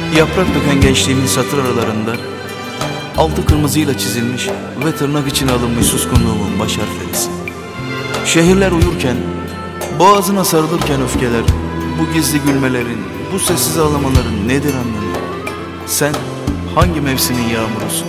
Yaprak döken gençliğimin satır aralarında altı kırmızıyla çizilmiş ve tırnak içine alınmış suskunluğumun baş harflerisin. Şehirler uyurken, boğazına sarılırken öfkeler, bu gizli gülmelerin, bu sessiz ağlamaların nedir anlamı? Sen hangi mevsimin yağmurusun?